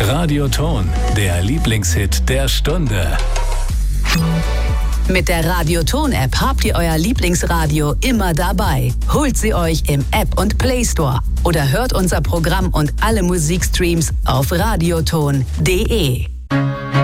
Radioton, der Lieblingshit der Stunde. Mit der Radioton-App habt ihr euer Lieblingsradio immer dabei. Holt sie euch im App- und Play-Store oder hört unser Programm und alle Musikstreams auf radioton.de.